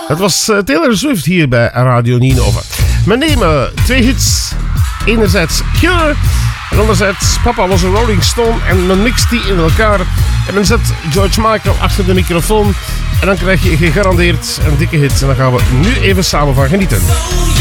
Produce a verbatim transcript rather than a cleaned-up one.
Dat was uh, Taylor Swift hier bij Radio Ninova. We nemen twee hits. Enerzijds Killer en anderzijds Papa was een Rolling Stone. En men mixt die in elkaar. En men zet George Michael achter de microfoon. En dan krijg je gegarandeerd een dikke hit. En daar gaan we nu even samen van genieten.